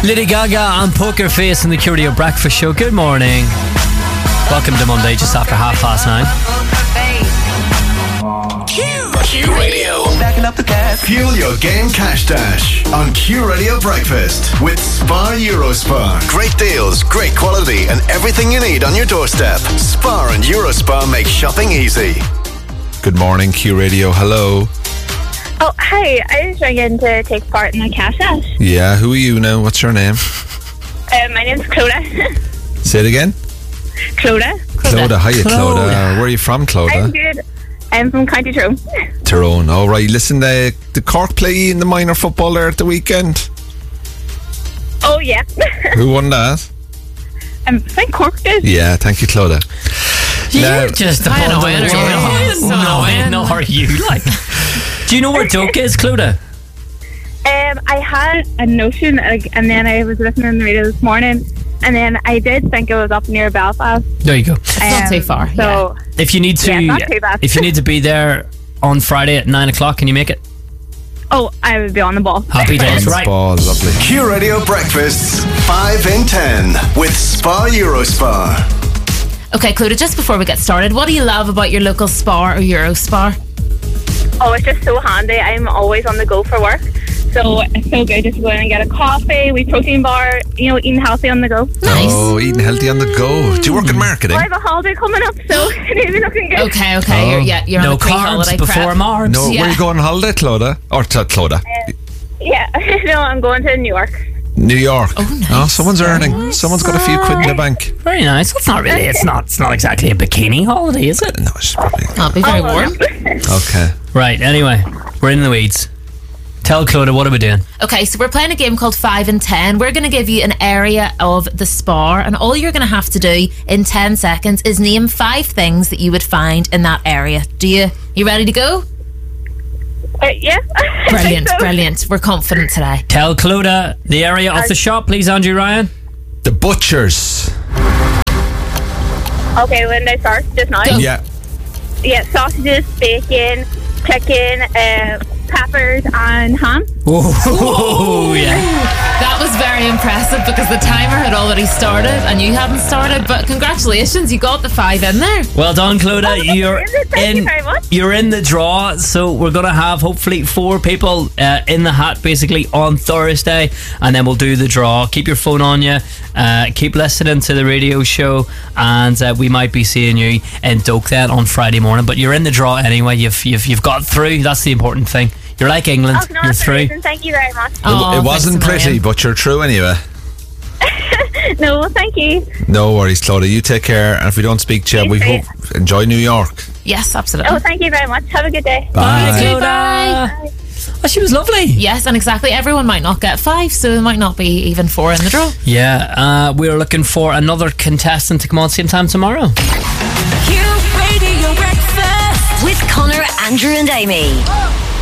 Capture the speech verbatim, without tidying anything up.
Lady Gaga and Poker Face in the Q Radio Breakfast Show. Good morning. Welcome to Monday, just after half past nine. Q Radio. Backing up the cash. Fuel your game cash dash on Q Radio Breakfast with Spar Eurospar. Great deals, great quality, and everything you need on your doorstep. Spar and Eurospar make shopping easy. Good morning, Q Radio. Hello. Oh, hi. I was ringing to take part in the cash dash. Yeah, who are you now? What's your name? Uh, my name's Clodagh. Say it again. Clodagh. Clodagh. Hiya, Clodagh. Clodagh. Where are you from, I'm Clodagh? good. I'm from County Tyrone. Tyrone. All right. Listen, the the Cork play in the minor football there at the weekend. Oh, yeah. Who won that? Um, I think Cork did. Yeah, thank you, Clodagh. You're Now- just I know, above the energy. wall. It's so No, annoying. no, are you like? Do you know where Doak is, Clodagh? Um, I had a notion, like, and then I was listening on the radio this morning, and then I did think it was up near Belfast. There you go. It's not too far. So, If you need to, Yeah, not too bad. if you need to be there on Friday at nine o'clock, can you make it? oh, I would be on the ball. Happy days, right? Ball, lovely. Q Radio Breakfast's five in ten with Spar Eurospar. Okay, Clodagh, just before we get started, what do you love about your local Spar or Eurospar? Oh, it's just so handy. I'm always on the go for work. So it's so good just to go in and get a coffee, wee protein bar, you know, eating healthy on the go. Nice. Oh, eating healthy on the go. Do you work in marketing? Well, I have a holiday coming up, so it's looking good. Okay, okay. Oh. You're, yeah, you're No on the pre-holiday carbs before prep. Marbs. No, Yeah. where are you going on holiday, Clodagh? Or to Clodagh? Yeah, no, I'm going to New York. New York. Oh, nice. someone's earning. Someone's got a few quid in the bank. Very nice. It's not really. It's not. It's not exactly a bikini holiday, is it? No, it's probably... I'll be very Oh, well, warm. no. Okay. Right. Anyway, we're in the weeds. Tell Clodagh, what are we doing? Okay, so we're playing a game called five and ten. We're going to give you an area of the Spar, and all you're going to have to do in ten seconds is name five things that you would find in that area. Do you? You ready to go? Uh, yeah. I think Brilliant, so. brilliant. We're confident today. Tell Clodagh the area of the shop, please, Andrew Ryan. The butchers. Okay, when did I start? Just now? Go. Yeah. Yeah, sausages, bacon, chicken, uh, peppers, and ham. Oh, yeah. That was very impressive because the timer had already started and you hadn't started. But congratulations, you got the five in there. Well done, Clodagh. You're Thank in. you very much. You're in the draw, so we're gonna have hopefully four people uh, in the hat, basically on Thursday, and then we'll do the draw. Keep your phone on you. Uh, keep listening to the radio show, and uh, we might be seeing you in Doak then on Friday morning. But you're in the draw anyway. You've you've you've got through. That's the important thing. You're like England. Oh, no, you're that's through. amazing. Thank you very much. Oh, it wasn't thanks a pretty, million. but you're true anyway. No, thank you. No worries, Clodagh. You take care, and if we don't speak to you, You we too. hope enjoy New York. Yes, absolutely. Oh, thank you very much. Have a good day. Bye, Bye. Clodagh. Bye. Oh, she was lovely. Yes, and exactly. Everyone might not get five, so there might not be even four in the draw. Yeah, uh, we're looking for another contestant to come on same time tomorrow. Q Radio Breakfast with Connor, Andrew, and Amy.